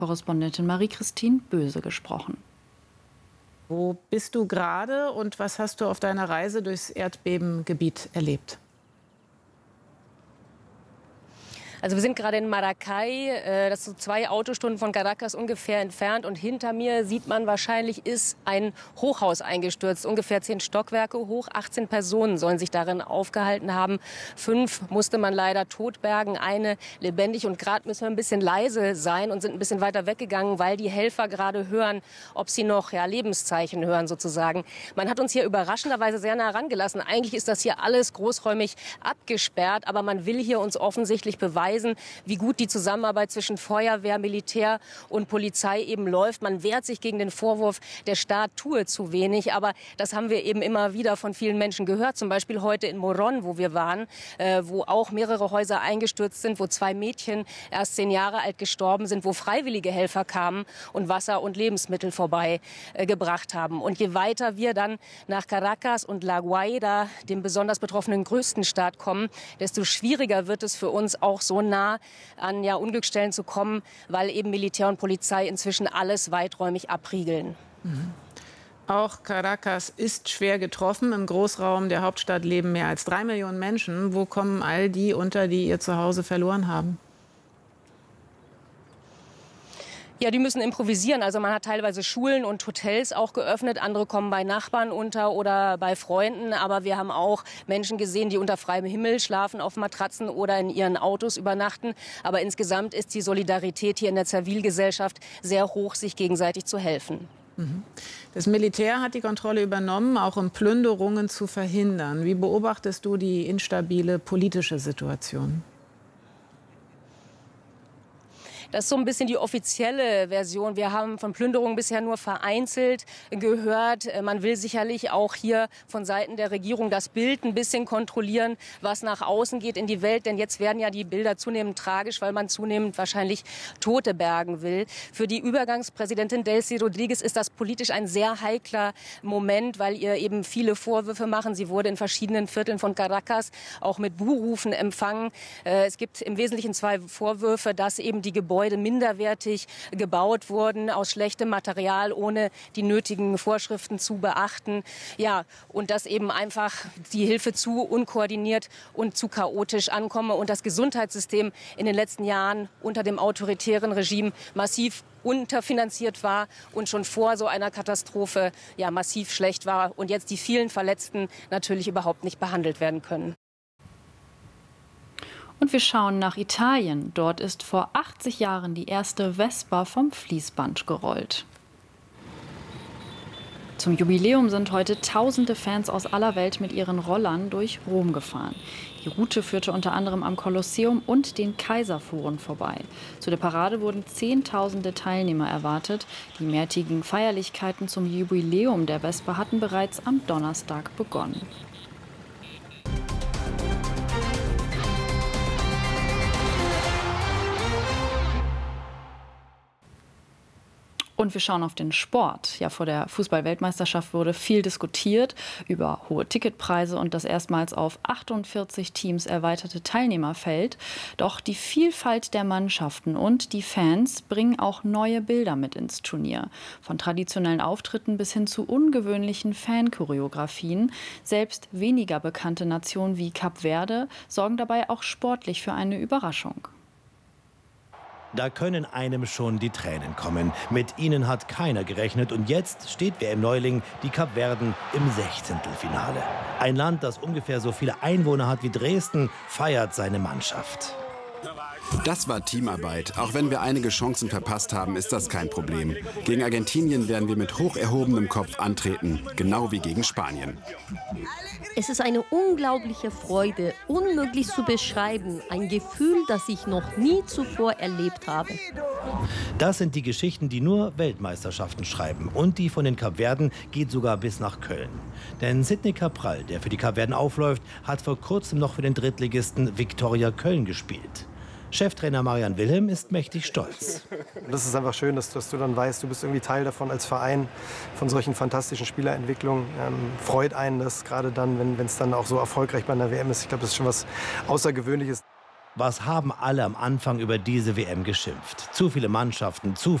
Korrespondentin Marie-Christine Böse gesprochen. Wo bist du gerade und was hast du auf deiner Reise durchs Erdbebengebiet erlebt? Also wir sind gerade in Maracay, das ist so 2 Autostunden von Caracas ungefähr entfernt. Und hinter mir sieht man wahrscheinlich, ist ein Hochhaus eingestürzt, ungefähr 10 Stockwerke hoch. 18 Personen sollen sich darin aufgehalten haben. 5 musste man leider totbergen, eine lebendig. Und gerade müssen wir ein bisschen leise sein und sind ein bisschen weiter weggegangen, weil die Helfer gerade hören, ob sie noch Lebenszeichen hören sozusagen. Man hat uns hier überraschenderweise sehr nah herangelassen. Eigentlich ist das hier alles großräumig abgesperrt, aber man will hier uns offensichtlich beweisen, wie gut die Zusammenarbeit zwischen Feuerwehr, Militär und Polizei eben läuft. Man wehrt sich gegen den Vorwurf, der Staat tue zu wenig. Aber das haben wir eben immer wieder von vielen Menschen gehört. Zum Beispiel heute in Morón, wo wir waren, wo auch mehrere Häuser eingestürzt sind, wo 2 Mädchen erst 10 Jahre alt gestorben sind, wo freiwillige Helfer kamen und Wasser und Lebensmittel vorbeigebracht haben. Und je weiter wir dann nach Caracas und La Guaira, dem besonders betroffenen größten Staat, kommen, desto schwieriger wird es für uns auch so nah an Unglücksstellen zu kommen, weil eben Militär und Polizei inzwischen alles weiträumig abriegeln. Auch Caracas ist schwer getroffen. Im Großraum der Hauptstadt leben mehr als 3 Millionen Menschen. Wo kommen all die unter, die ihr Zuhause verloren haben? Ja, die müssen improvisieren. Also man hat teilweise Schulen und Hotels auch geöffnet. Andere kommen bei Nachbarn unter oder bei Freunden. Aber wir haben auch Menschen gesehen, die unter freiem Himmel schlafen auf Matratzen oder in ihren Autos übernachten. Aber insgesamt ist die Solidarität hier in der Zivilgesellschaft sehr hoch, sich gegenseitig zu helfen. Das Militär hat die Kontrolle übernommen, auch um Plünderungen zu verhindern. Wie beobachtest du die instabile politische Situation? Das ist so ein bisschen die offizielle Version. Wir haben von Plünderungen bisher nur vereinzelt gehört. Man will sicherlich auch hier von Seiten der Regierung das Bild ein bisschen kontrollieren, was nach außen geht in die Welt. Denn jetzt werden ja die Bilder zunehmend tragisch, weil man zunehmend wahrscheinlich Tote bergen will. Für die Übergangspräsidentin Delcy Rodríguez ist das politisch ein sehr heikler Moment, weil ihr eben viele Vorwürfe machen. Sie wurde in verschiedenen Vierteln von Caracas auch mit Buhrufen empfangen. Es gibt im Wesentlichen 2 Vorwürfe, dass eben die Gebäude minderwertig gebaut wurden, aus schlechtem Material, ohne die nötigen Vorschriften zu beachten. Ja, und dass eben einfach die Hilfe zu unkoordiniert und zu chaotisch ankomme und das Gesundheitssystem in den letzten Jahren unter dem autoritären Regime massiv unterfinanziert war und schon vor so einer Katastrophe massiv schlecht war und jetzt die vielen Verletzten natürlich überhaupt nicht behandelt werden können. Und wir schauen nach Italien. Dort ist vor 80 Jahren die erste Vespa vom Fließband gerollt. Zum Jubiläum sind heute tausende Fans aus aller Welt mit ihren Rollern durch Rom gefahren. Die Route führte unter anderem am Kolosseum und den Kaiserforen vorbei. Zu der Parade wurden Zehntausende Teilnehmer erwartet. Die mehrtägigen Feierlichkeiten zum Jubiläum der Vespa hatten bereits am Donnerstag begonnen. Und wir schauen auf den Sport. Ja, vor der Fußball-Weltmeisterschaft wurde viel diskutiert über hohe Ticketpreise und das erstmals auf 48 Teams erweiterte Teilnehmerfeld. Doch die Vielfalt der Mannschaften und die Fans bringen auch neue Bilder mit ins Turnier. Von traditionellen Auftritten bis hin zu ungewöhnlichen Fanchoreografien. Selbst weniger bekannte Nationen wie Kap Verde sorgen dabei auch sportlich für eine Überraschung. Da können einem schon die Tränen kommen. Mit ihnen hat keiner gerechnet. Und jetzt steht WM-Neuling, die Kapverden, im 16. Finale. Ein Land, das ungefähr so viele Einwohner hat wie Dresden, feiert seine Mannschaft. Das war Teamarbeit. Auch wenn wir einige Chancen verpasst haben, ist das kein Problem. Gegen Argentinien werden wir mit hoch erhobenem Kopf antreten, genau wie gegen Spanien. Es ist eine unglaubliche Freude, unmöglich zu beschreiben. Ein Gefühl, das ich noch nie zuvor erlebt habe. Das sind die Geschichten, die nur Weltmeisterschaften schreiben. Und die von den Kapverden geht sogar bis nach Köln. Denn Sidney Cabral, der für die Kapverden aufläuft, hat vor kurzem noch für den Drittligisten Viktoria Köln gespielt. Cheftrainer Marian Wilhelm ist mächtig stolz. Das ist einfach schön, dass du dann weißt, du bist irgendwie Teil davon als Verein, von solchen fantastischen Spielerentwicklungen. Freut einen das, gerade dann, wenn es dann auch so erfolgreich bei einer WM ist. Ich glaube, das ist schon was Außergewöhnliches. Was haben alle am Anfang über diese WM geschimpft? Zu viele Mannschaften, zu